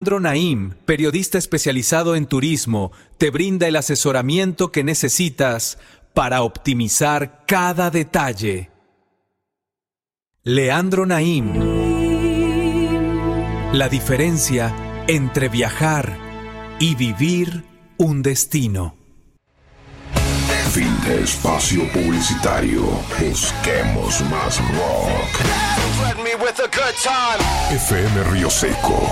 Leandro Naim, periodista especializado en turismo, te brinda el asesoramiento que necesitas para optimizar cada detalle. Leandro Naim. La diferencia entre viajar y vivir un destino. Fin de espacio publicitario. Busquemos más rock. FM Río Seco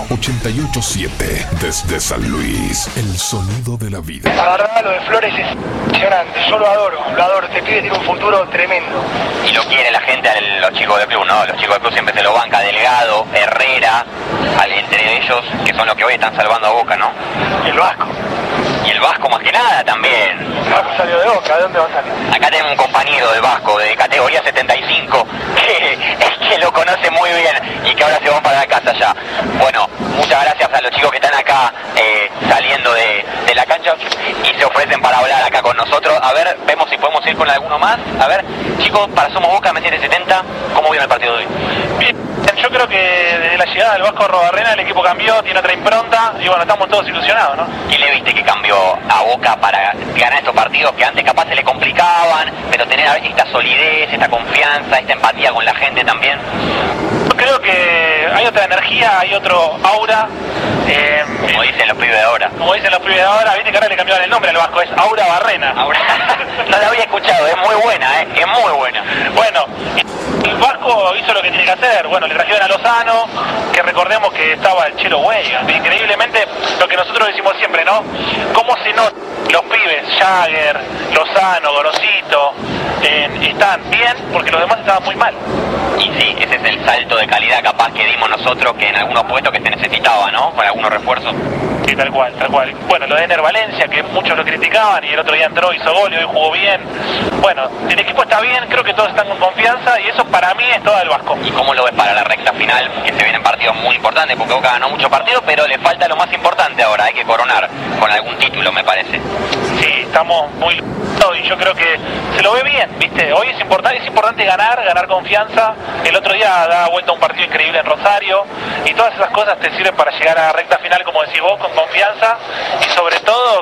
88.7 desde San Luis. El sonido de la vida. Agarrar lo de Flores es impresionante. Yo lo adoro. Este pibe tiene un futuro tremendo. Y lo quiere la gente, los chicos del club, ¿no? Los chicos del club siempre se lo banca. Delgado, Herrera, entre ellos, que son los que hoy están salvando a Boca, ¿no? Y el Vasco. Y el Vasco más que nada también. El Vasco salió de Boca, ¿de dónde va a salir? Acá tenemos un compañero del Vasco, de categoría 75, que lo conoce muy bien y que ahora se van para la casa ya. Bueno, muchas gracias a los chicos que están acá saliendo de la cancha y se ofrecen para hablar acá con nosotros. A ver, vemos si podemos ir con alguno más. A ver, chicos, para Somos Boca, M770, ¿cómo vieron el partido de hoy? Bien, yo creo que desde la llegada del Vasco Arrobarrena el equipo cambió, tiene otra impronta y bueno, estamos todos ilusionados, ¿no? ¿Qué le viste que cambió a Boca para ganar estos partidos que antes capaz se le complicaban, pero tener esta solidez, esta confianza, esta empatía con la gente también? Yo creo que hay otra energía, hay otro aura. Como dicen los pibes de ahora. Como dicen los pibes de ahora, viste que ahora le cambiaron el nombre al Vasco, es Aura Barrena. Aura. No la había escuchado, es muy buena, es muy buena. Bueno, el Vasco hizo lo que tiene que hacer. Bueno, le trajeron a Lozano, que recordemos que estaba el Chelo Weigan. Increíblemente, lo que nosotros decimos siempre, ¿no? ¿Cómo se nota? Los pibes, Jagger, Lozano, Gorosito, están bien porque los demás estaban muy mal. Y sí, ese es el salto de calidad capaz que dimos nosotros, que en algunos puestos que se necesitaba, ¿no? Con algunos refuerzos. Sí, tal cual, tal cual. Bueno, lo de Ener Valencia, que muchos lo criticaban y el otro día entró, hizo gol y hoy jugó bien. Bueno, el equipo está bien, creo que todos están con confianza y eso para mí es todo el Vasco. ¿Y cómo lo ves para la recta final? Que se vienen partidos muy importantes, porque Boca ganó muchos partidos, pero le falta lo más importante ahora, hay que coronar con algún título, me parece. Sí, estamos muy y yo creo que se lo ve bien, ¿viste? Hoy es importante ganar confianza. El otro día da vuelta un partido increíble en Rosario y todas esas cosas te sirven para llegar a la recta final, como decís vos, con confianza y sobre todo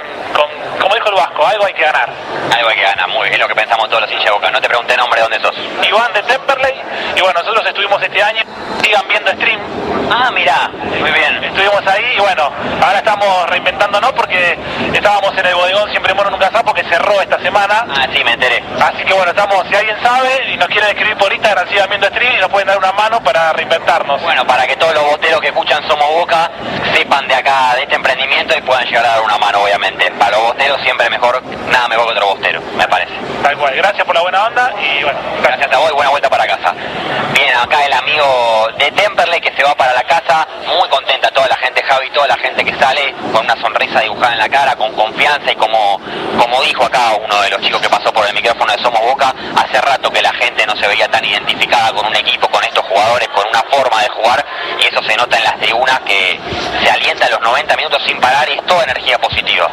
como dijo el Vasco, algo hay que ganar. Algo hay que ganar, muy bien, es lo que pensamos todos los hinchas de Boca. No te pregunté nombre, ¿dónde sos? Iván de Temperley, y bueno, nosotros estuvimos este año, sigan viendo stream. Ah, mirá, muy bien. Estuvimos ahí y bueno, ahora estamos reinventándonos porque estábamos en el bodegón Siempre Mono Nunca Sapo, que cerró esta semana. Ah, sí, me enteré. Así que bueno, estamos, si alguien sabe y nos quieren escribir por Instagram, sigan viendo stream y nos pueden dar una mano para reinventarnos. Bueno, para que todos los boteros que escuchan Somos Boca sepan de acá, de este emprendimiento y puedan llegar a dar una mano, obviamente. Para los bosteros siempre mejor, nada mejor que otro bostero, me parece. Tal cual, gracias por la buena onda y bueno. Gracias a vos y buena vuelta para casa. Bien, acá el amigo de Temperley que se va para la casa, muy contenta toda la gente, Javi, toda la gente que sale con una sonrisa dibujada en la cara, con confianza y como dijo acá uno de los chicos que pasó por el micrófono de Somos Boca, hace rato que la gente no se veía tan identificada con un equipo, con estos jugadores, con una forma de jugar y eso se nota en las tribunas que se alienta los 90 minutos sin parar y es toda energía positiva.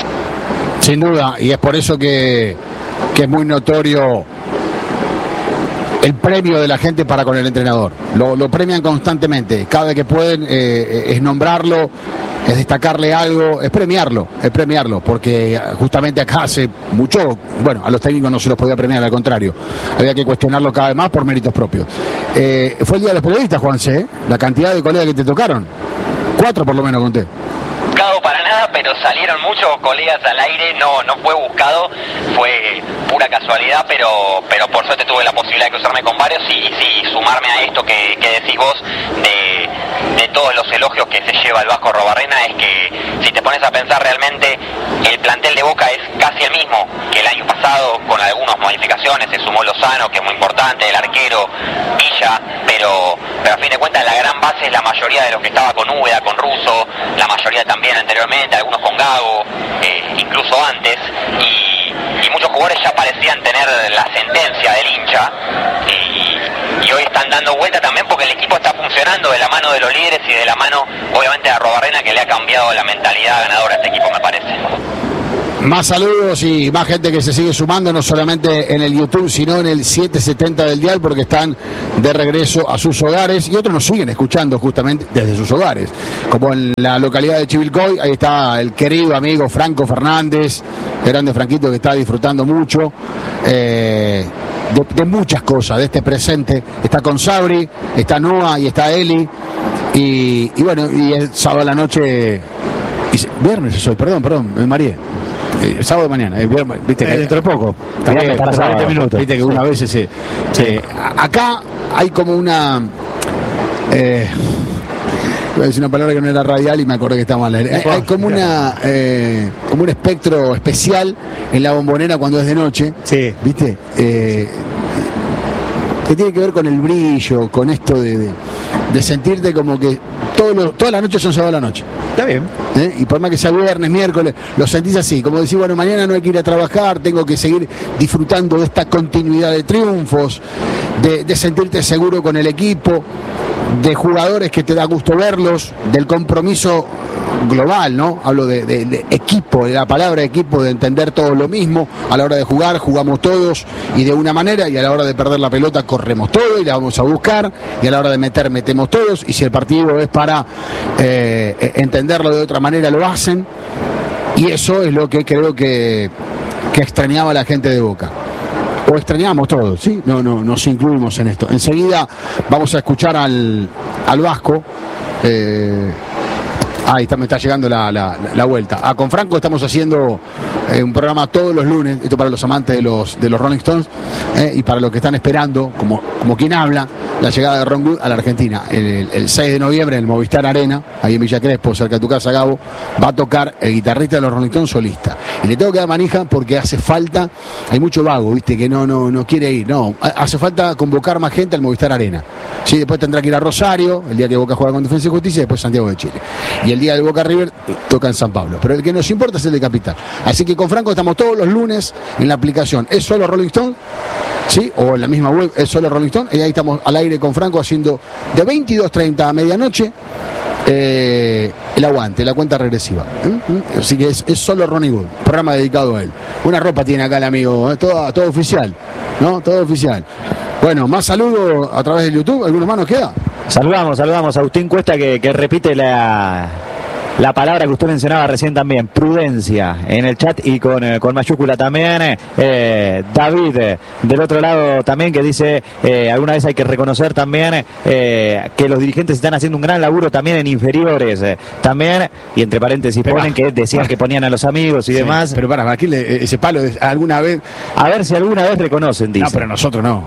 Sin duda, y es por eso que es muy notorio el premio de la gente para con el entrenador. Lo premian constantemente, cada vez que pueden es nombrarlo, es destacarle algo, es premiarlo, porque justamente acá hace mucho, bueno, a los técnicos no se los podía premiar, al contrario, había que cuestionarlo cada vez más por méritos propios. Fue el día de los periodistas, Juanse, la cantidad de colegas que te tocaron, 4 por lo menos conté. Para nada, pero salieron muchos colegas al aire, no fue buscado, fue pura casualidad, pero por suerte tuve la posibilidad de cruzarme con varios y sí, sumarme a esto que decís vos de todos los elogios que se lleva el Vasco Arrobarrena, es que si te pones a pensar realmente el plantel de Boca es casi el mismo que el año pasado, con algunas modificaciones, se sumó Lozano, que es muy importante, el arquero, Villa, pero a fin de cuentas la gran base es la mayoría de los que estaba con Úbeda, con Russo, la mayoría también anteriormente, algunos con Gago, incluso antes, y muchos jugadores ya parecían tener la sentencia del hincha, y hoy están dando vuelta también porque el equipo está funcionando de la mano de los líderes y de la mano, obviamente, de Arrobarrena, que le ha cambiado la mentalidad ganadora a este equipo, me parece. Más saludos y más gente que se sigue sumando, no solamente en el YouTube, sino en el 770 del dial, porque están de regreso a sus hogares y otros nos siguen escuchando justamente desde sus hogares, como en la localidad de Chivilcoy. Ahí está el querido amigo Franco Fernández, grande Franquito, que está disfrutando mucho de muchas cosas, de este presente. Está con Sabri, está Noah y está Eli, y bueno, y el sábado a la noche, viernes es hoy, perdón, me mareé. Sábado de mañana, viste que dentro de poco, también, para 20 minutos. Viste que una vez acá hay como una voy a decir una palabra que no era radial y me acordé que está mal. Hay como como un espectro especial en la Bombonera cuando es de noche. Sí. ¿Viste? Que tiene que ver con el brillo, con esto de sentirte como que todas las noches son sábado a la noche. Está bien. Y por más que sea viernes, miércoles, lo sentís así, como decir, bueno, mañana no hay que ir a trabajar, tengo que seguir disfrutando de esta continuidad de triunfos, de sentirte seguro con el equipo, de jugadores que te da gusto verlos, del compromiso global, ¿no? Hablo de equipo, de la palabra equipo, de entender todo lo mismo. A la hora de jugar, jugamos todos y de una manera, y a la hora de perder la pelota, corremos todos y la vamos a buscar, y a la hora de meter, metemos todos, y si el partido es para entenderlo de otra manera, lo hacen, y eso es lo que creo que extrañaba la gente de Boca. O extrañamos todos, ¿sí? No, nos incluimos en esto. Enseguida vamos a escuchar al Vasco. Ahí está, me está llegando la vuelta. Con Franco estamos haciendo un programa todos los lunes, esto para los amantes de los Rolling Stones, y para los que están esperando, como quien habla, la llegada de Ron Wood a la Argentina. El 6 de noviembre en el Movistar Arena, ahí en Villa Crespo, cerca de tu casa, Gabo, va a tocar el guitarrista de los Rolling Stones solista. Y le tengo que dar manija porque hace falta, hay mucho vago, viste, que no quiere ir. No, hace falta convocar más gente al Movistar Arena. Sí, después tendrá que ir a Rosario, el día que Boca juega con Defensa y Justicia, y después Santiago de Chile. Y el día del Boca River toca en San Pablo. Pero el que nos importa es el de Capital. Así que con Franco estamos todos los lunes en la aplicación ¿Es Solo Rolling Stone? ¿Sí? O en la misma web ¿Es Solo Rolling Stone? Y ahí estamos al aire con Franco haciendo de 22:30 a medianoche el aguante, la cuenta regresiva. Así que es Solo Ronnie Wood, programa dedicado a él. Una ropa tiene acá el amigo, todo oficial, ¿no? Todo oficial. Bueno, más saludos a través de YouTube. ¿Alguno más nos queda? Saludamos a Agustín Cuesta, que repite la palabra que usted mencionaba recién también, prudencia, en el chat y con mayúscula también. David, del otro lado también, que dice, alguna vez hay que reconocer también que los dirigentes están haciendo un gran laburo también en inferiores, también, y entre paréntesis ponen que decían que ponían a los amigos y demás. Pero para aquí ese palo alguna vez... A ver si alguna vez reconocen, dice. No, pero nosotros no.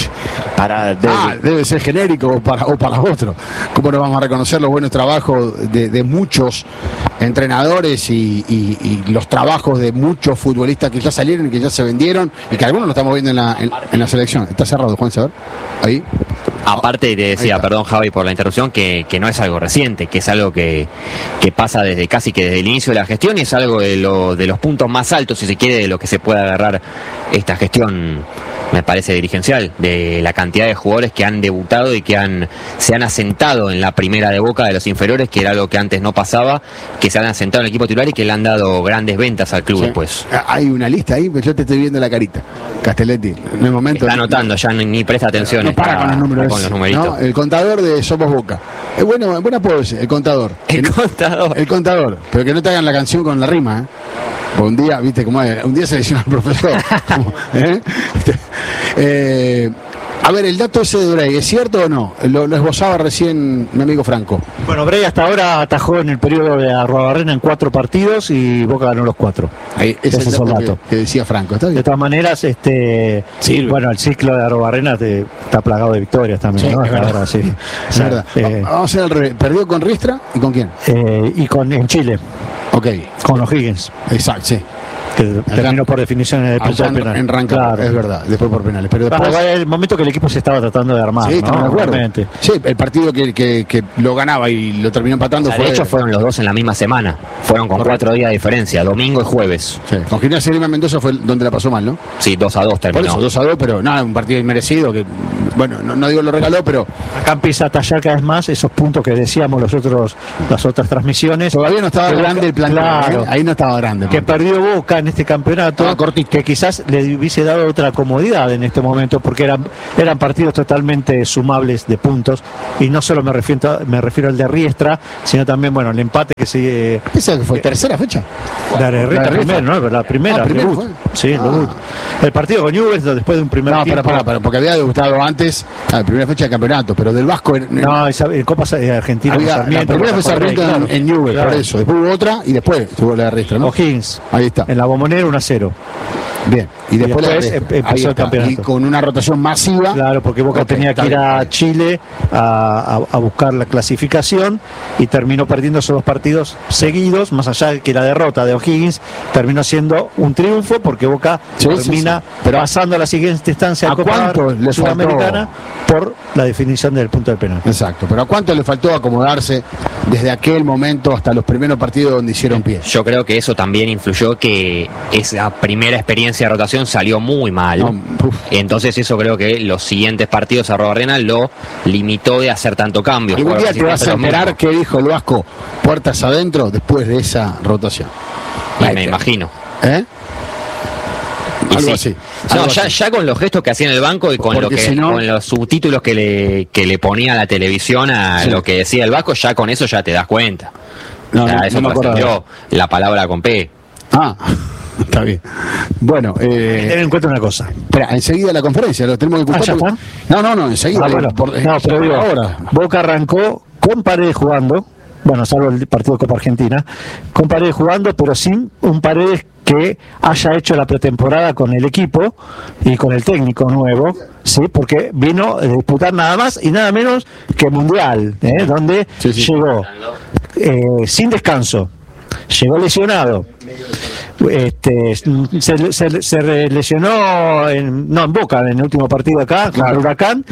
Debe ser genérico o para otro. ¿Cómo no vamos a reconocer los buenos trabajos de muchos entrenadores y los trabajos de muchos futbolistas que ya salieron y que ya se vendieron y que algunos lo estamos viendo en la selección? Está cerrado, Juan, ¿saber? Ahí. Aparte te decía, perdón Javi por la interrupción, que no es algo reciente, que es algo que pasa casi que desde el inicio de la gestión, y es algo de los puntos más altos, si se quiere, de lo que se puede agarrar esta gestión, me parece, dirigencial, de la cantidad de jugadores que han debutado y que se han asentado en la primera de Boca de los inferiores, que era algo que antes no pasaba, que se han asentado en el equipo titular y que le han dado grandes ventas al club después. Hay una lista ahí, pero yo te estoy viendo la carita, Castelletti, en el momento. Está anotando, ya ni presta atención. No para con los números. Con los numeritos. ¿No? El contador de Somos Boca. Buena pose, el contador. El contador, pero que no te hagan la canción con la rima, Un día, viste cómo es, un día se lesionó al profesor. A ver, el dato ese de Bray, ¿es cierto o no? Lo esbozaba recién mi amigo Franco. Bueno, Bray hasta ahora atajó en el periodo de Arruabarrena en 4 partidos y Boca ganó los 4. Ese es el dato que decía Franco. ¿Está bien? De todas maneras, sí, bueno, el ciclo de Arruabarrena está plagado de victorias también, sí, ¿no? Es verdad. Sí. Es verdad. Vamos a hacer al revés. ¿Perdió con Ristra y con quién? Y en Chile. Ok. Con O'Higgins. Exacto, sí. Que terminó por definición en el penal. En Rancagua, claro. Es verdad, después por penales. Pero después... el momento que el equipo se estaba tratando de armar, sí, ¿no? de acuerdo. Sí, el partido que lo ganaba y lo terminó empatando de hecho fueron los dos en la misma semana. Fueron con 4 días de diferencia, domingo y jueves. Sí. Con Gimnasia de Grima Mendoza fue donde la pasó mal, ¿no? Sí, 2-2 terminó. Por eso, 2-2, pero nada, un partido inmerecido que, bueno, no digo lo regaló, pero... Acá empieza a tallar cada vez más esos puntos que decíamos las otras transmisiones. Todavía no estaba grande el plan. Claro. Ahí no estaba grande. Que perdió Boca en este campeonato que quizás le hubiese dado otra comodidad en este momento, porque eran partidos totalmente sumables de puntos, y no solo me refiero al de Riestra, sino también, bueno, el empate que se... ¿Esa fue tercera fecha? La de Riestra primero, ¿no? La primera. ¿Primero fue? Sí, debut. El partido con Newell's después de un primer tiempo. Para, porque había debutado antes, la primera fecha de campeonato, pero del Vasco... No, en Copa Argentina. La primera fue Sarmiento en Newell's, claro. por eso. Después hubo otra y después tuvo la de Riestra, ¿no? O'Higgins. Ahí está. En la Bombonera 1-0. Bien, y después empezó el campeonato. Y con una rotación masiva. Claro, porque Boca tenía que ir a Chile a buscar la clasificación, y terminó perdiendo esos 2 partidos seguidos, más allá de que la derrota de O'Higgins terminó siendo un triunfo, porque Boca termina pasando a la siguiente instancia ¿a cuánto le Sudamericana por la definición del punto del penal. Exacto, pero ¿a cuánto le faltó acomodarse desde aquel momento hasta los primeros partidos donde hicieron pie? Yo creo que eso también influyó, que esa primera experiencia de rotación salió muy mal. Entonces eso creo que los siguientes partidos a Arena lo limitó de hacer tanto cambio. Algún día te vas a enterar qué dijo el Vasco puertas adentro después de esa rotación. Me imagino. Algo así. No, ya con los gestos que hacía en el banco y con con los subtítulos que le ponía a la televisión a lo que decía el Vasco, ya con eso ya te das cuenta. Eso me trascendió la palabra con P. Está bien. Bueno, ten en cuenta una cosa. Espera, enseguida la conferencia, lo tenemos que ¿ya está? No, enseguida. Pero digo, ahora. Boca arrancó con Paredes jugando, bueno, salvo el partido de Copa Argentina, con Paredes jugando, pero sin un Paredes que haya hecho la pretemporada con el equipo y con el técnico nuevo, sí, porque vino a disputar nada más y nada menos que Mundial, donde llegó sin descanso, llegó lesionado. Se lesionó en Boca en el último partido acá contra el Huracán,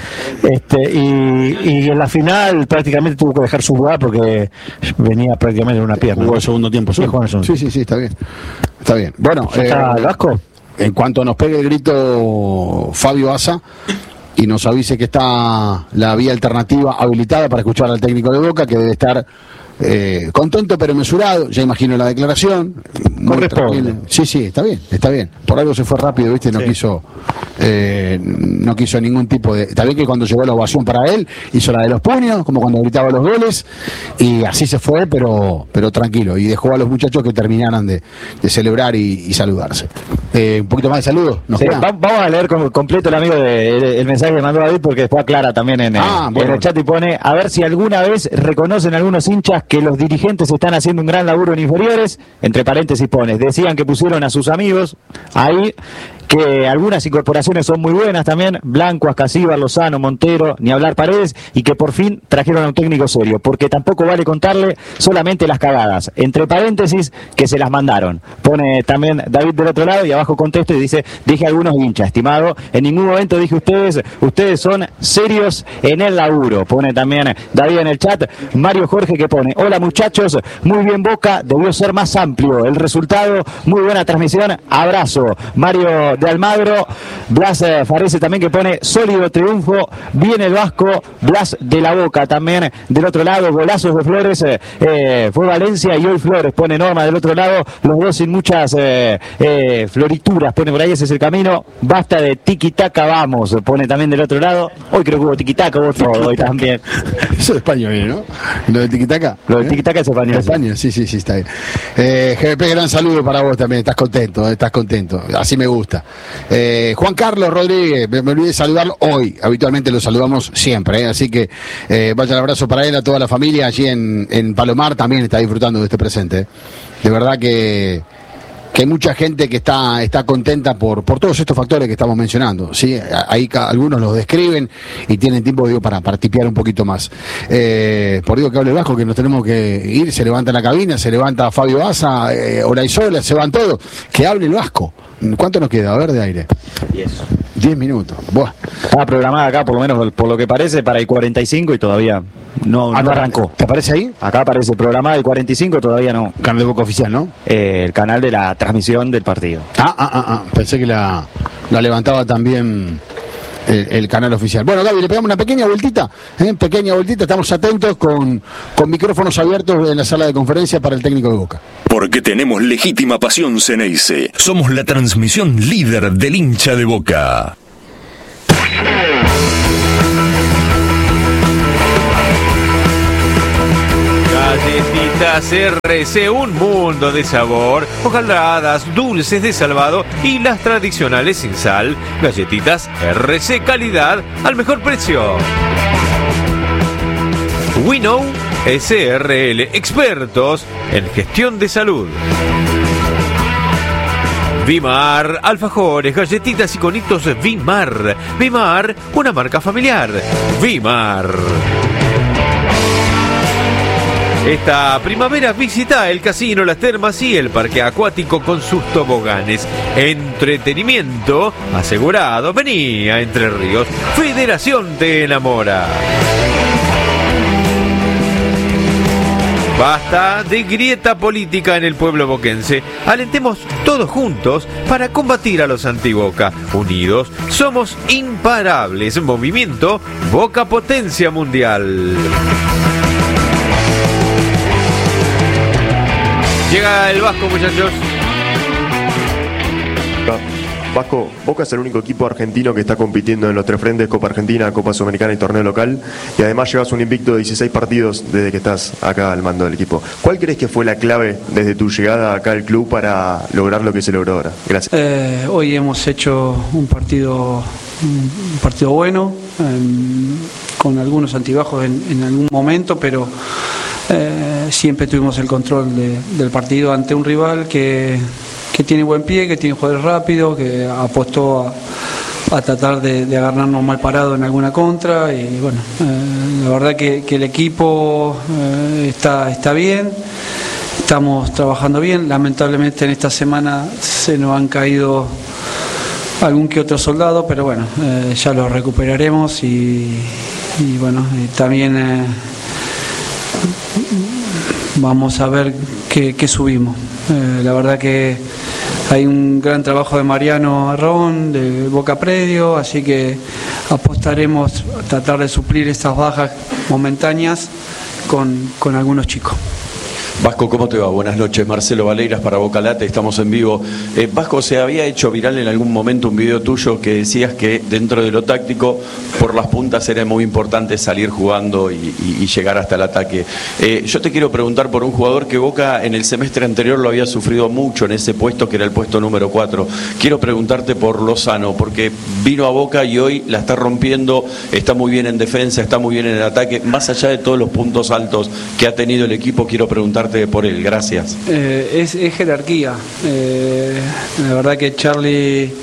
y en la final prácticamente tuvo que dejar su lugar porque venía prácticamente en una pierna. Jugó el segundo tiempo. Sí, está bien. Bueno, ¿está el Vasco? En cuanto nos pegue el grito Fabio Asa y nos avise que está la vía alternativa habilitada para escuchar al técnico de Boca, que debe estar contento pero mesurado, ya imagino la declaración. Corresponde. Sí, está bien. Por algo se fue rápido, ¿viste? No quiso ningún tipo de... Está bien que cuando llegó la ovación para él, hizo la de los puños, como cuando gritaba los goles, y así se fue, pero tranquilo, y dejó a los muchachos que terminaran de celebrar y saludarse. Un poquito más de saludos. Vamos a leer completo el mensaje que mandó David, porque después aclara también en el chat y pone: a ver si alguna vez reconocen algunos hinchas que los dirigentes están haciendo un gran laburo en inferiores. Entre paréntesis pone: decían que pusieron a sus amigos ahí, que algunas incorporaciones son muy buenas también, Blanco, Ascasíbar, Lozano, Montero, ni hablar Paredes, y que por fin trajeron a un técnico serio, porque tampoco vale contarle solamente las cagadas. Entre paréntesis, que se las mandaron. Pone también David del otro lado y abajo contesto y dice: dije algunos hinchas, estimado, en ningún momento dije ustedes son serios en el laburo. Pone también David en el chat. Mario Jorge que pone: hola muchachos, muy bien Boca, debió ser más amplio el resultado, muy buena transmisión, abrazo. Mario de Almagro. Blas Farese también que pone: sólido triunfo, viene el Vasco. Blas de la Boca también del otro lado, golazos de Flores, fue Valencia y hoy Flores. Pone Norma del otro lado, los dos sin muchas florituras, pone por ahí, ese es el camino, basta de tiki-taka, vamos. Pone también del otro lado: hoy creo que hubo tiki-taka, hubo todo hoy también. Eso de España viene, ¿no? Lo de tiki-taka. Lo de tiki-taka es español. España, sí, está bien. GBP, gran saludo para vos también, estás contento, así me gusta. Juan Carlos Rodríguez, me olvidé de saludarlo hoy, habitualmente lo saludamos siempre, así que vaya el abrazo para él, a toda la familia allí en Palomar, también está disfrutando de este presente. De verdad que hay mucha gente que está contenta por todos estos factores que estamos mencionando, ¿sí? Ahí algunos los describen y tienen tiempo, digo, para tipear un poquito más. Por digo que hable Vasco, que nos tenemos que ir, se levanta la cabina, se levanta Fabio Asa, Olaizola, se van todos. Que hable el Vasco. ¿Cuánto nos queda? A ver, de aire. 10 minutos. Buah. Está programada acá, por lo menos por lo que parece, para el 45 y todavía no arrancó. ¿Te aparece ahí? Acá aparece programada el 45, todavía no. Canal de Boca oficial, ¿no? El canal de la transmisión del partido. Pensé que la levantaba también el canal oficial. Bueno, Gaby, le pegamos una pequeña vueltita, estamos atentos con micrófonos abiertos en la sala de conferencia para el técnico de Boca. Porque tenemos legítima pasión Ceneice. Somos la transmisión líder del hincha de Boca. Galletitas RC, un mundo de sabor, hojaldras, dulces de salvado y las tradicionales sin sal. Galletitas RC, calidad al mejor precio. We Know SRL, expertos en gestión de salud. Vimar, alfajores, galletitas y conitos Vimar. Vimar, una marca familiar. Vimar. Esta primavera visita el casino, las termas y el parque acuático con sus toboganes. Entretenimiento asegurado. Vení a Entre Ríos. Federación te enamora. Basta de grieta política en el pueblo boquense. Alentemos todos juntos para combatir a los anti-Boca. Unidos somos imparables. Movimiento Boca Potencia Mundial. Llega el Vasco, muchachos. Vasco, Boca es el único equipo argentino que está compitiendo en los 3 frentes, Copa Argentina, Copa Sudamericana y torneo local, y además llevas un invicto de 16 partidos desde que estás acá al mando del equipo. ¿Cuál crees que fue la clave desde tu llegada acá al club para lograr lo que se logró ahora? Gracias. Hoy hemos hecho un partido bueno, con algunos altibajos en algún momento, pero siempre tuvimos el control del partido ante un rival que tiene buen pie, que tiene jugadores rápidos, que apostó a tratar de agarrarnos mal parado en alguna contra, y bueno, la verdad que el equipo está bien, estamos trabajando bien. Lamentablemente en esta semana se nos han caído algún que otro soldado, pero bueno, ya los recuperaremos y bueno, también vamos a ver qué subimos. La verdad que hay un gran trabajo de Mariano Arrón, de Boca Predio, así que apostaremos a tratar de suplir estas bajas momentáneas con algunos chicos. Vasco, ¿cómo te va? Buenas noches, Marcelo Valeiras para Boca Late, estamos en vivo. Vasco, se había hecho viral en algún momento un video tuyo que decías que dentro de lo táctico, por las puntas era muy importante salir jugando y llegar hasta el ataque. Yo te quiero preguntar por un jugador que Boca en el semestre anterior lo había sufrido mucho en ese puesto, que era el puesto número 4. Quiero preguntarte por Lozano, porque vino a Boca y hoy la está rompiendo, está muy bien en defensa, está muy bien en el ataque. Más allá de todos los puntos altos que ha tenido el equipo, quiero preguntarte por él. Gracias. Es jerarquía. La verdad que Charlie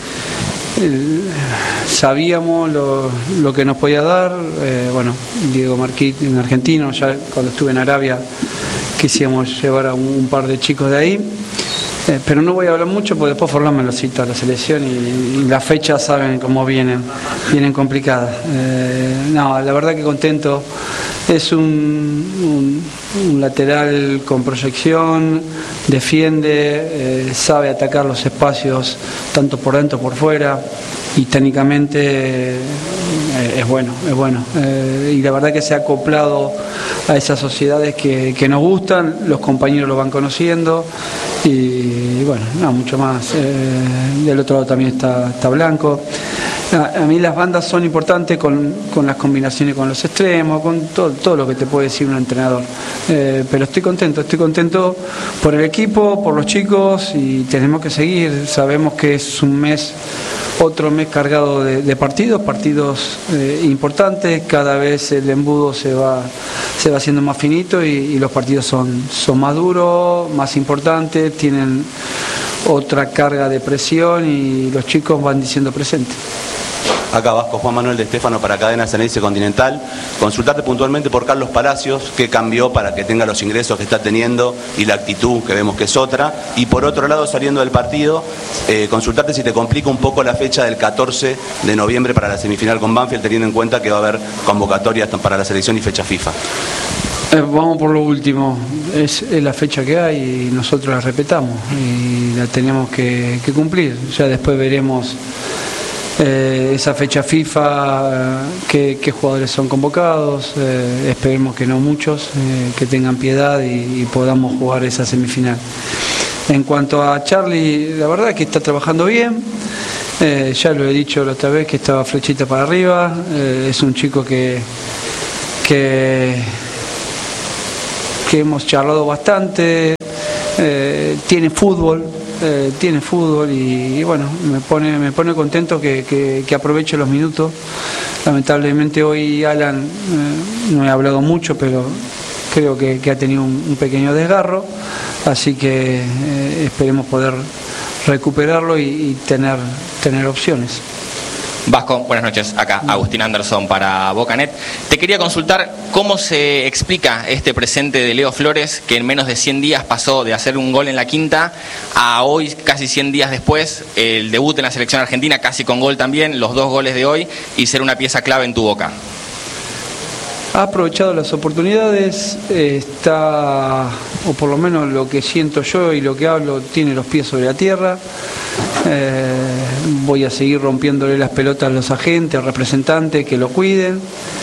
sabíamos lo que nos podía dar. Bueno, Diego Marquit en argentino, ya cuando estuve en Arabia quisimos llevar a un par de chicos de ahí. Pero no voy a hablar mucho porque después Forlán me lo cita a la selección y las fechas saben cómo vienen complicadas. No, la verdad que contento. Es un lateral con proyección, defiende, sabe atacar los espacios tanto por dentro como por fuera, y técnicamente es bueno. Y la verdad que se ha acoplado a esas sociedades que nos gustan, los compañeros lo van conociendo, y bueno, no, mucho más. Del otro lado también está Blanco. A mí las bandas son importantes con las combinaciones con los extremos, con todo lo que te puede decir un entrenador. Pero estoy contento por el equipo, por los chicos, y tenemos que seguir. Sabemos que es otro mes cargado de partidos importantes. Cada vez el embudo se va haciendo más finito y los partidos son más duros, más importantes, tienen otra carga de presión y los chicos van diciendo presente. Acá Vasco, Juan Manuel de Estéfano para Cadena Ceneice Continental. Consultarte puntualmente por Carlos Palacios, qué cambió para que tenga los ingresos que está teniendo y la actitud que vemos que es otra. Y por otro lado, saliendo del partido, consultarte si te complica un poco la fecha del 14 de noviembre para la semifinal con Banfield, teniendo en cuenta que va a haber convocatorias para la selección y fecha FIFA. Vamos por lo último, es la fecha que hay y nosotros la respetamos y la tenemos que cumplir. Ya después veremos esa fecha FIFA, qué jugadores son convocados, esperemos que no muchos, que tengan piedad y podamos jugar esa semifinal. En cuanto a Charlie, la verdad es que está trabajando bien, ya lo he dicho la otra vez que estaba flechita para arriba, es un chico que hemos charlado bastante, tiene fútbol y bueno, me pone contento que aproveche los minutos. Lamentablemente hoy Alan, no he hablado mucho, pero creo que ha tenido un pequeño desgarro, así que esperemos poder recuperarlo y tener opciones. Vasco, buenas noches, acá Agustín Anderson para Bocanet. Te quería consultar cómo se explica este presente de Leo Flores, que en menos de 100 días pasó de hacer un gol en la quinta a hoy, casi 100 días después, el debut en la selección argentina, casi con gol también, los 2 goles de hoy, y ser una pieza clave en tu Boca. Ha aprovechado las oportunidades, está, o por lo menos lo que siento yo y lo que hablo, tiene los pies sobre la tierra. Voy a seguir rompiéndole las pelotas a los agentes, representantes, que lo cuiden.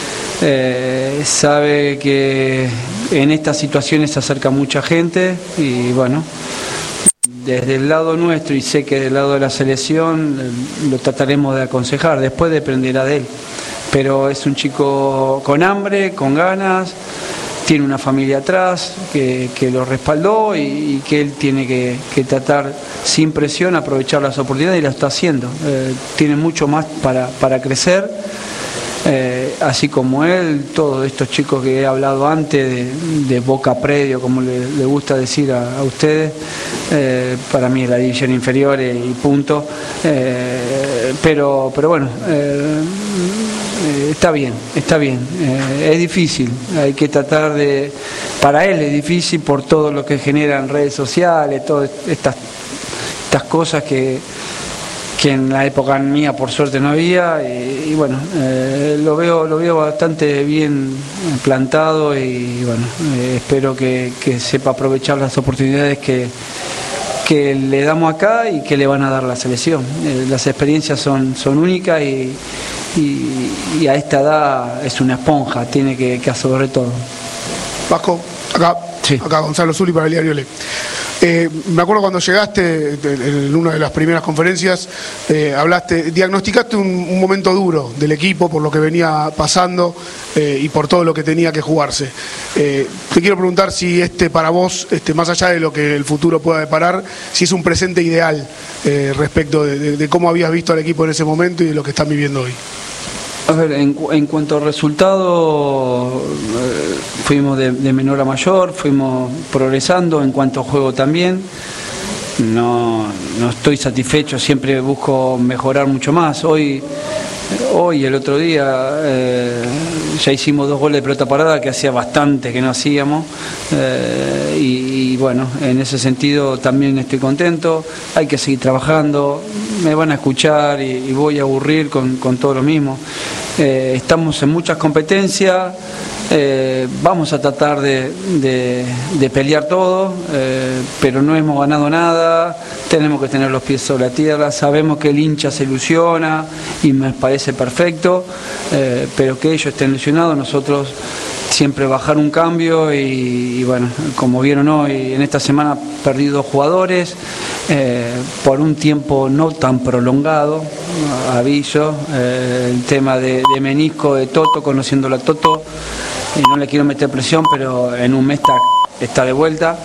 Sabe que en estas situaciones se acerca mucha gente y bueno, desde el lado nuestro y sé que del lado de la selección lo trataremos de aconsejar, después dependerá de él. Pero es un chico con hambre, con ganas, tiene una familia atrás que lo respaldó y que él tiene que tratar sin presión, aprovechar las oportunidades y lo está haciendo. Tiene mucho más para crecer, así como él, todos estos chicos que he hablado antes de Boca Predio, como le gusta decir a ustedes, para mí es la división inferior y punto. Pero bueno, está bien, es difícil, hay que tratar para él es difícil por todo lo que generan redes sociales, todas estas cosas que en la época mía por suerte no había y bueno, lo veo bastante bien plantado y bueno, espero que sepa aprovechar las oportunidades que le damos acá y que le van a dar la selección. Las experiencias son únicas y a esta edad es una esponja, tiene que absorber todo. Vasco, acá Gonzalo Zuli para el diario Le. Me acuerdo cuando llegaste en una de las primeras conferencias, diagnosticaste un momento duro del equipo por lo que venía pasando y por todo lo que tenía que jugarse. Te quiero preguntar si para vos, más allá de lo que el futuro pueda deparar, si es un presente ideal respecto de cómo habías visto al equipo en ese momento y de lo que están viviendo hoy. A ver, en cuanto al resultado, fuimos de menor a mayor, fuimos progresando, en cuanto a juego también. No estoy satisfecho, siempre busco mejorar mucho más. Hoy el otro día, ya hicimos 2 goles de pelota parada que hacía bastante que no hacíamos. Y bueno, en ese sentido también estoy contento. Hay que seguir trabajando, me van a escuchar y voy a aburrir con todo lo mismo. Estamos en muchas competencias, vamos a tratar de pelear todo, pero no hemos ganado nada, tenemos que tener los pies sobre la tierra, sabemos que el hincha se ilusiona y me parece perfecto, pero que ellos estén ilusionados, nosotros siempre bajar un cambio y bueno, como vieron hoy, en esta semana perdí 2 jugadores por un tiempo no tan prolongado, aviso, el tema de menisco de Toto, conociéndolo a Toto, y no le quiero meter presión, pero en un mes está de vuelta.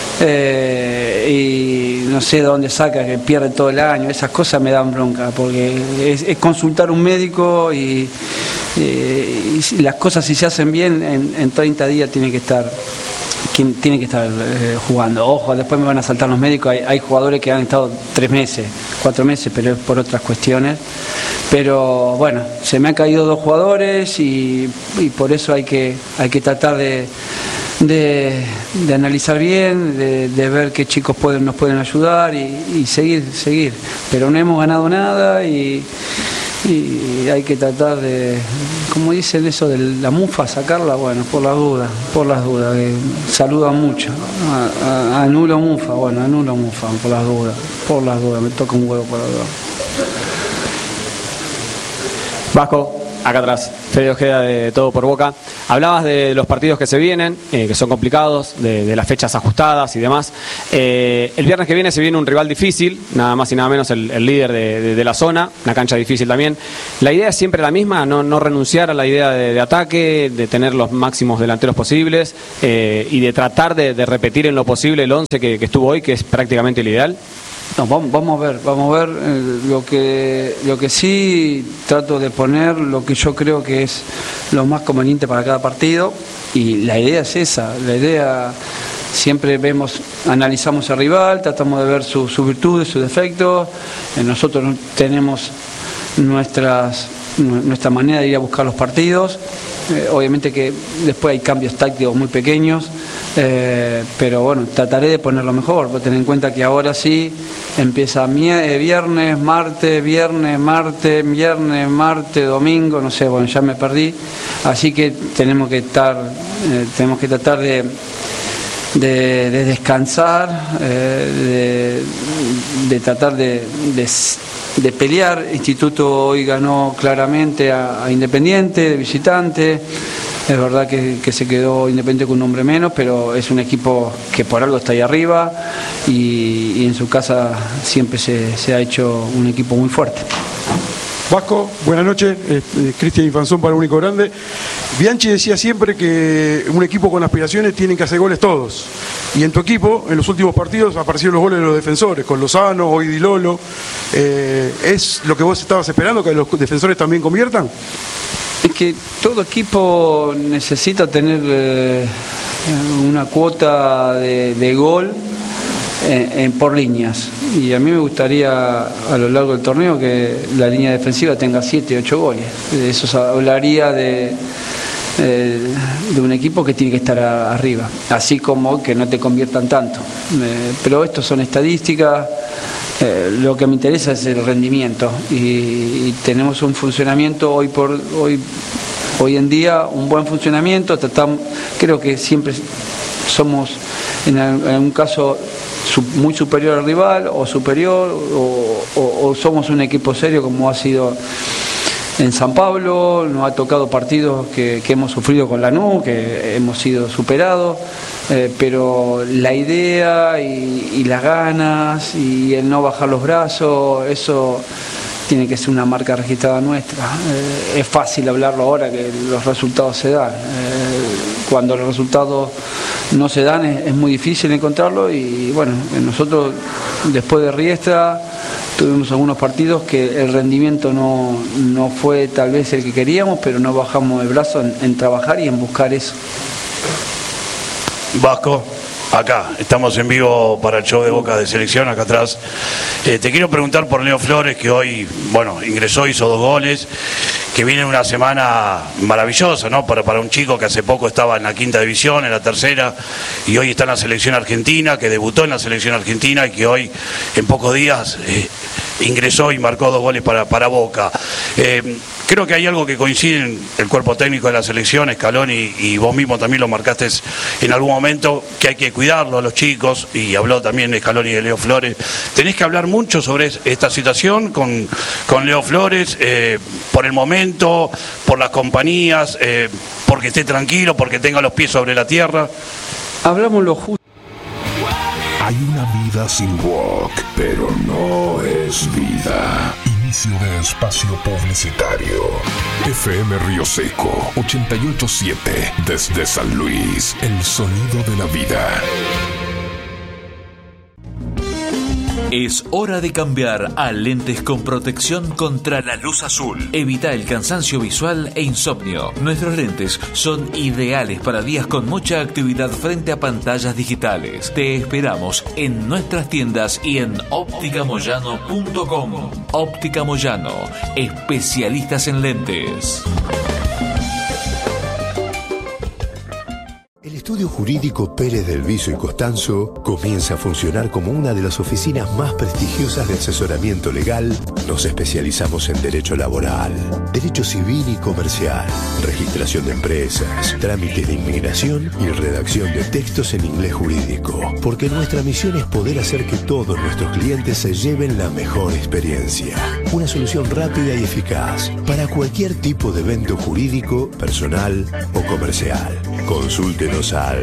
Y no sé de dónde saca que pierde todo el año, esas cosas me dan bronca, porque es consultar a un médico y las cosas si se hacen bien en 30 días tiene que estar jugando. Ojo, después me van a saltar los médicos, hay jugadores que han estado 3 meses, 4 meses, pero es por otras cuestiones. Pero bueno, se me han caído 2 jugadores y por eso hay que tratar de analizar bien, de ver qué chicos nos pueden ayudar y seguir. Pero no hemos ganado nada y hay que tratar de, como dicen eso de la mufa, sacarla, bueno, por las dudas, que saludan mucho. Anulo mufa, por las dudas, me toca un huevo por las dudas. Vasco, acá atrás, Fede Ojeda de Todo por Boca. Hablabas de los partidos que se vienen, que son complicados, de las fechas ajustadas y demás. El viernes que viene se viene un rival difícil, nada más y nada menos el líder de la zona, una cancha difícil también. La idea es siempre la misma, no renunciar a la idea de ataque, de tener los máximos delanteros posibles y de tratar de repetir en lo posible el 11 que estuvo hoy, que es prácticamente el ideal. No, vamos a ver lo que sí trato de poner, lo que yo creo que es lo más conveniente para cada partido, y la idea es esa, la idea siempre analizamos al rival, tratamos de ver sus virtudes, sus defectos, nosotros tenemos nuestra manera de ir a buscar los partidos, obviamente que después hay cambios tácticos muy pequeños, pero bueno, trataré de ponerlo mejor, porque tener en cuenta que ahora sí empieza viernes, martes, domingo, no sé, bueno, ya me perdí, así que tenemos que tratar de descansar, de tratar de pelear. Instituto hoy ganó claramente a Independiente, de visitante. Es verdad que se quedó Independiente con un hombre menos, pero es un equipo que por algo está ahí arriba y en su casa siempre se ha hecho un equipo muy fuerte. Vasco, buenas noches. Cristian Infanzón para Único Grande. Bianchi decía siempre que un equipo con aspiraciones tiene que hacer goles todos. Y en tu equipo, en los últimos partidos, aparecieron los goles de los defensores, con Lozano, hoy Di Lolo. ¿Es lo que vos estabas esperando, que los defensores también conviertan? Es que todo equipo necesita tener una cuota de gol por líneas, y a mí me gustaría a lo largo del torneo que la línea defensiva tenga 7, 8 goles. Eso hablaría de un equipo que tiene que estar arriba, así como que no te conviertan tanto, pero esto son estadísticas. Lo que me interesa es el rendimiento, y tenemos un funcionamiento hoy en día, un buen funcionamiento. Creo que siempre somos en un caso muy superior al rival, o superior, o somos un equipo serio como ha sido en San Pablo. Nos ha tocado partidos que hemos sufrido con Lanús, que hemos sido superados, pero la idea y las ganas y el no bajar los brazos, eso tiene que ser una marca registrada nuestra. Es fácil hablarlo ahora que los resultados se dan. Cuando los resultados no se dan es muy difícil encontrarlo, y bueno, nosotros después de Riestra tuvimos algunos partidos que el rendimiento no fue tal vez el que queríamos, pero no bajamos el brazo en trabajar y en buscar eso. Vasco, acá estamos en vivo para el show de Boca de Selección, acá atrás. Te quiero preguntar por Leo Flores, que hoy, bueno, ingresó, hizo 2 goles, que viene una semana maravillosa, ¿no? Para un chico que hace poco estaba en la 5ª división, en la 3ª, y hoy está en la selección argentina, que debutó en la selección argentina y que hoy, en pocos días, ingresó y marcó 2 goles para Boca. Creo que hay algo que coincide en el cuerpo técnico de la selección, Scaloni, y vos mismo también lo marcaste en algún momento, que hay que cuidarlo a los chicos, y habló también Scaloni de Leo Flores. Tenés que hablar mucho sobre esta situación con Leo Flores, por el momento, por las compañías, porque esté tranquilo, porque tenga los pies sobre la tierra. Hablamos lo justo. Hay una vida sin rock, pero no es vida. Inicio de espacio publicitario. FM Río Seco 88.7, desde San Luis, el sonido de la vida. Es hora de cambiar a lentes con protección contra la luz azul. Evita el cansancio visual e insomnio. Nuestros lentes son ideales para días con mucha actividad frente a pantallas digitales. Te esperamos en nuestras tiendas y en opticamoyano.com. Óptica Moyano, especialistas en lentes. El estudio jurídico Pérez del Viso y Costanzo comienza a funcionar como una de las oficinas más prestigiosas de asesoramiento legal Nos especializamos en derecho laboral, derecho civil y comercial, registración de empresas, trámites de inmigración y redacción de textos en inglés jurídico. Porque nuestra misión es poder hacer que todos nuestros clientes se lleven la mejor experiencia. Una solución rápida y eficaz para cualquier tipo de evento jurídico, personal o comercial. Consúltenos al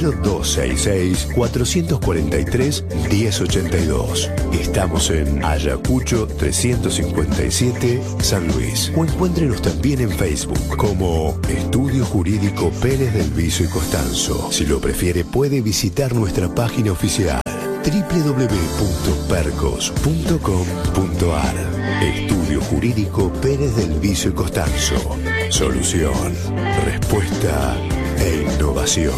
0266-443-1082. Estamos en Ayacucho 357, San Luis. O encuéntrenos también en Facebook como Estudio Jurídico Pérez del Viso y Costanzo. Si lo prefiere, puede visitar nuestra página oficial www.percos.com.ar. Estudio Jurídico Pérez del Viso y Costanzo. Solución, respuesta e innovación.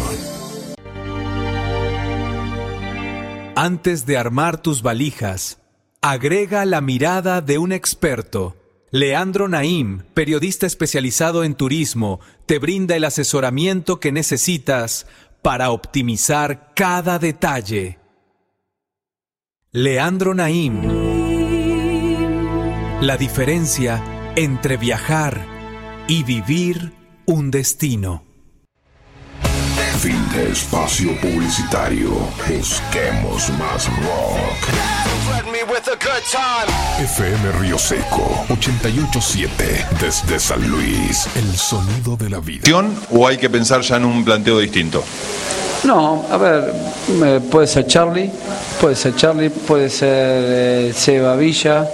Antes de armar tus valijas, agrega la mirada de un experto. Leandro Naim, periodista especializado en turismo, te brinda el asesoramiento que necesitas para optimizar cada detalle. Leandro Naim. La diferencia entre viajar y vivir un destino. Fin de espacio publicitario. Busquemos más rock. FM Río Seco 88.7 desde San Luis. El sonido de la vida. ¿O hay que pensar ya en un planteo distinto? No, a ver, puede ser Charlie, puede ser Seba Villa,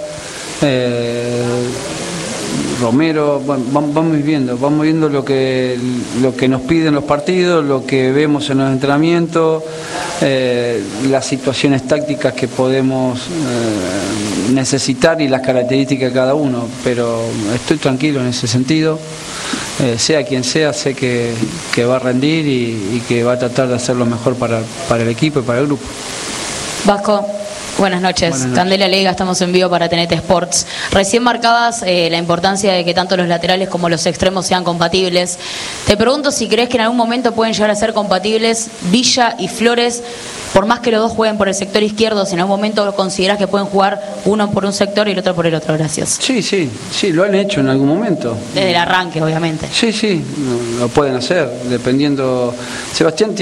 Romero. Bueno, vamos viendo lo que nos piden los partidos, lo que vemos en los entrenamientos, las situaciones tácticas que podemos necesitar y las características de cada uno, pero estoy tranquilo en ese sentido. Sea quien sea, sé que va a rendir y que va a tratar de hacer lo mejor para el equipo y para el grupo. Vasco, buenas noches. Candela Lega, estamos en vivo para TNT Sports. Recién marcabas la importancia de que tanto los laterales como los extremos sean compatibles. Te pregunto si crees que en algún momento pueden llegar a ser compatibles Villa y Flores, por más que los dos jueguen por el sector izquierdo, si en algún momento considerás que pueden jugar uno por un sector y el otro por el otro. Gracias. Sí, lo han hecho en algún momento. Desde el arranque, obviamente. Sí, lo pueden hacer, dependiendo. Sebastián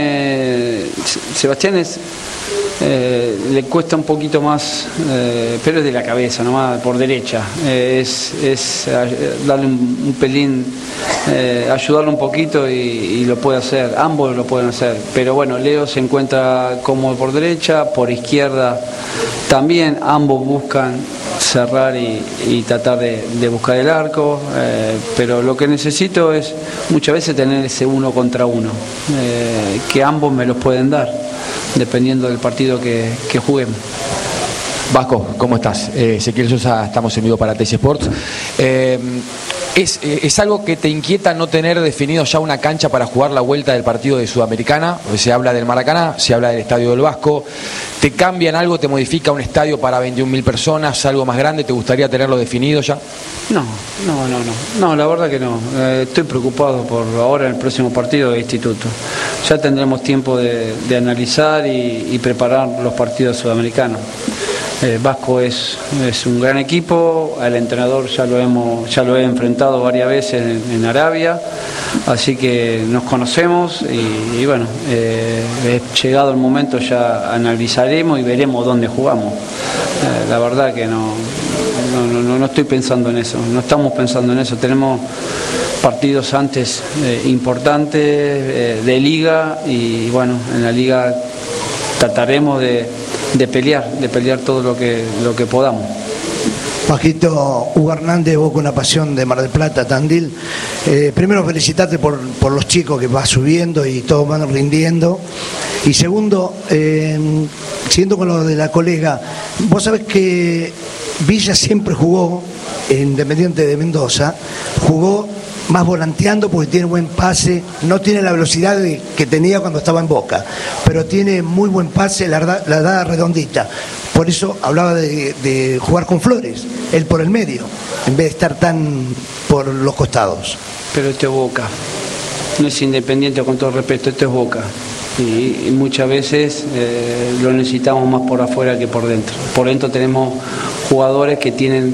es... le cuesta un poquito más, pero es de la cabeza nomás, por derecha. Es darle un pelín, ayudarlo un poquito y lo puede hacer. Ambos lo pueden hacer. Pero bueno, Leo se encuentra cómodo por derecha, por izquierda también. Ambos buscan cerrar y tratar de buscar el arco, pero lo que necesito es muchas veces tener ese uno contra uno, que ambos me los pueden dar, dependiendo del partido que juguemos. Vasco, ¿cómo estás? Ezequiel Sosa, estamos en vivo para TC Sports. ¿Es algo que te inquieta no tener definido ya una cancha para jugar la vuelta del partido de Sudamericana? Se habla del Maracaná, se habla del Estadio del Vasco. ¿Te cambian algo? ¿Te modifica un estadio para 21.000 personas? ¿Algo más grande? ¿Te gustaría tenerlo definido ya? No, la verdad que no. Estoy preocupado por ahora en el próximo partido de Instituto. Ya tendremos tiempo de analizar y preparar los partidos sudamericanos. Vasco es un gran equipo, al entrenador ya lo he enfrentado varias veces en Arabia, así que nos conocemos y bueno, llegado el momento ya analizaremos y veremos dónde jugamos. La verdad que no estoy pensando en eso, no estamos pensando en eso, tenemos partidos antes importantes de liga y bueno, en la liga trataremos de pelear todo lo que podamos. Paquito, Hugo Hernández, vos con una pasión de Mar del Plata, Tandil. Primero, felicitarte por los chicos que vas subiendo y todos van rindiendo. Y segundo, siguiendo con lo de la colega, vos sabés que Villa siempre jugó, Independiente de Mendoza, jugó más volanteando porque tiene buen pase, no tiene la velocidad que tenía cuando estaba en Boca, pero tiene muy buen pase, la da redondita. Por eso hablaba de jugar con Flores, él por el medio, en vez de estar tan por los costados. Pero esto es Boca, no es Independiente, con todo respeto, esto es Boca. y muchas veces lo necesitamos más por afuera que por dentro. Por dentro tenemos jugadores que tienen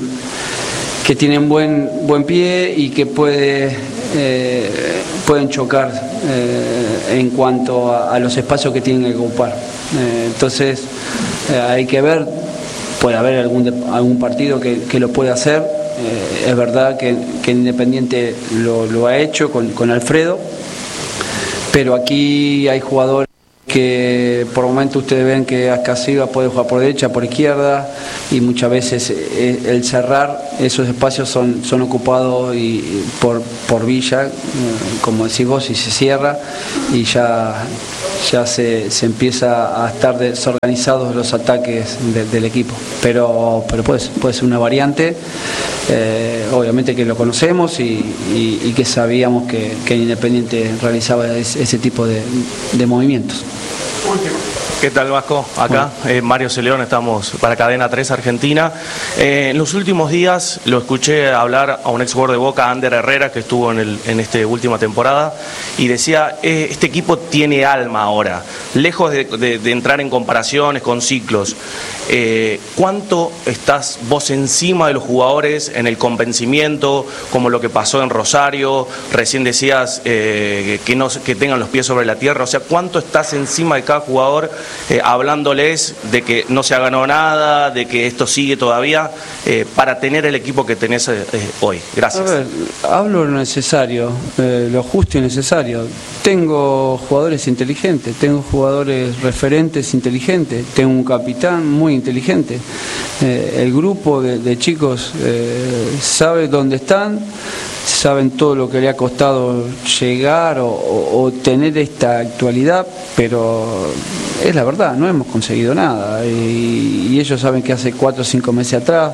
buen pie y que pueden chocar en cuanto a los espacios que tienen que ocupar. Entonces hay que ver, puede haber algún partido que lo pueda hacer. Es verdad que Independiente lo ha hecho con Alfredo, pero aquí hay jugadores que por momento ustedes ven que Ascasiga puede jugar por derecha, por izquierda, y muchas veces el cerrar esos espacios son ocupados por Villa, como decís vos, y se cierra y ya se empieza a estar desorganizados los ataques del equipo, pero puede ser una variante. Obviamente que lo conocemos y que sabíamos que Independiente realizaba ese tipo de movimientos. ¿Qué tal, Vasco? Acá, Mario Celeón, estamos para Cadena 3 Argentina. En los últimos días lo escuché hablar a un ex jugador de Boca, Ander Herrera, que estuvo en esta última temporada, y decía, este equipo tiene alma ahora, lejos de entrar en comparaciones con ciclos. ¿Cuánto estás vos encima de los jugadores en el convencimiento, como lo que pasó en Rosario? Recién decías que tengan los pies sobre la tierra, o sea, ¿cuánto estás encima de cada jugador? Hablándoles de que no se ha ganado nada, de que esto sigue todavía, para tener el equipo que tenés hoy. Gracias. A ver, hablo lo necesario, lo justo y necesario. Tengo jugadores inteligentes, tengo jugadores referentes inteligentes, tengo un capitán muy inteligente. El grupo de chicos sabe dónde están, saben todo lo que le ha costado llegar o tener esta actualidad, pero es la verdad, no hemos conseguido nada y ellos saben que hace 4 o 5 meses atrás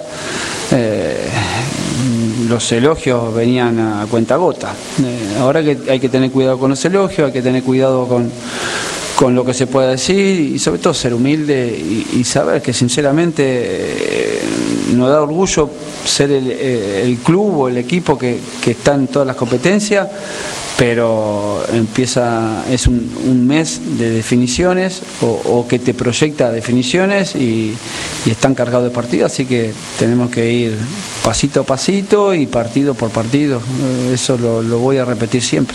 los elogios venían a cuentagota. Ahora que hay que tener cuidado con los elogios, hay que tener cuidado con lo que se pueda decir y sobre todo ser humilde y saber que sinceramente nos da orgullo ser el club o el equipo que está en todas las competencias, pero es un mes de definiciones o que te proyecta definiciones y están cargados de partidos, así que tenemos que ir pasito a pasito y partido por partido. Eso lo voy a repetir siempre.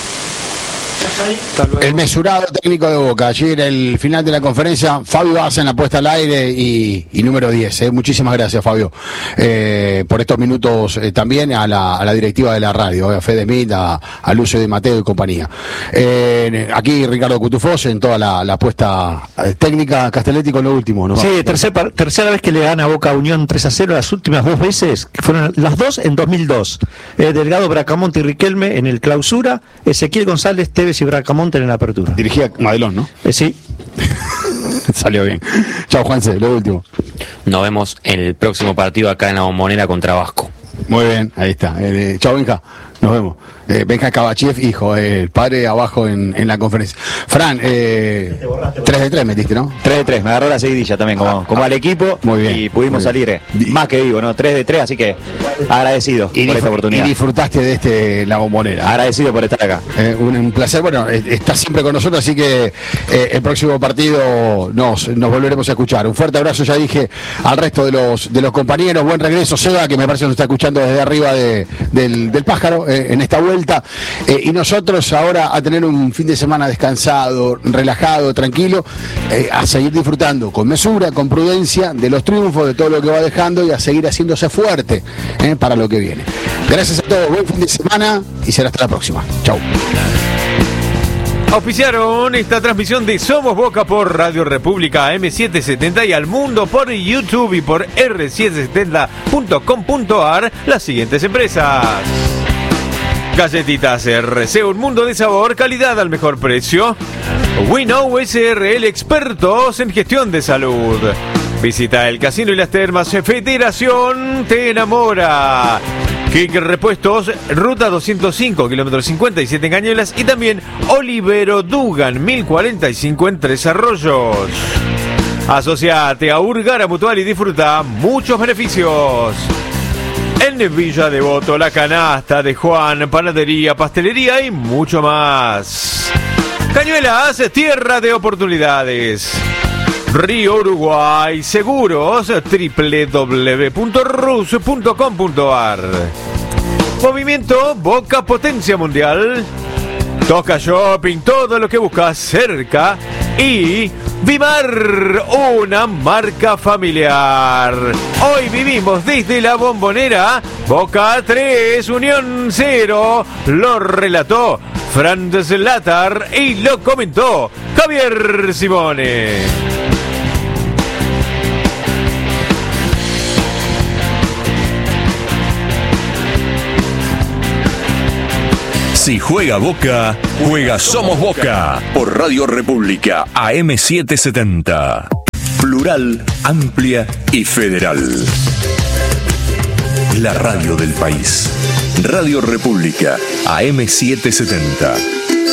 El mesurado técnico de Boca. Ayer el final de la conferencia, Fabio Baza en la puesta al aire y número 10. Muchísimas gracias, Fabio, por estos minutos. También a la directiva de la radio, a Fede Smith, a Lucio Di Matteo y compañía. Aquí Ricardo Cutufós en toda la puesta técnica. Castelletti con lo último, ¿no? Sí, tercera vez que le gana Boca a Unión 3-0. Las últimas 2 veces, que fueron las 2 en 2002. Delgado, Bracamonte y Riquelme en el clausura. Ezequiel González, Tevez y Bracamonte en la apertura. Dirigía Madelón, ¿no? Sí. Salió bien. Chao, Juanse, lo último. Nos vemos en el próximo partido acá en la Bombonera contra Vasco. Muy bien, ahí está. Chao, Benja. Nos vemos. Benja Kabachiev, hijo, el padre abajo en la conferencia. Fran, 3 de 3 metiste, ¿no? 3 de 3, me agarró la seguidilla también como al equipo. Muy bien. Y pudimos salir más que vivo, ¿no? 3 de 3, así que agradecido por esta oportunidad. Y disfrutaste de la Bombonera. Agradecido por estar acá. Un placer. Bueno, estás siempre con nosotros, así que el próximo partido nos volveremos a escuchar. Un fuerte abrazo, ya dije, al resto de los compañeros. Buen regreso, Seba, que me parece que nos está escuchando desde arriba del pájaro en esta vuelta. Y nosotros ahora a tener un fin de semana descansado, relajado, tranquilo, a seguir disfrutando con mesura, con prudencia de los triunfos, de todo lo que va dejando y a seguir haciéndose fuerte para lo que viene. Gracias a todos, buen fin de semana y será hasta la próxima. Chau. Auspiciaron esta transmisión de Somos Boca por Radio República M770 y al mundo por YouTube y por r770.com.ar las siguientes empresas. Galletitas RC, un mundo de sabor, calidad al mejor precio. Winnow SRL, expertos en gestión de salud. Visita el Casino y las Termas, Federación te enamora. Kick Repuestos, ruta 205, kilómetros 57 en Cañuelas. Y también Olivero Dugan, 1045 en Tres Arroyos. Asociate a Urgara Mutual y disfruta muchos beneficios. En Villa Devoto, La Canasta de Juan, panadería, pastelería y mucho más. Cañuelas, tierra de oportunidades. Río Uruguay Seguros, www.rus.com.ar. Movimiento Boca Potencia Mundial. Toca Shopping, todo lo que buscas cerca. Y Vimar, una marca familiar. Hoy vivimos desde la Bombonera. Boca 3, Unión 0. Lo relató Franz Latar y lo comentó Javier Simone. Si juega Boca, juega Somos Boca. Por Radio República, AM770. Plural, amplia y federal. La radio del país. Radio República, AM770.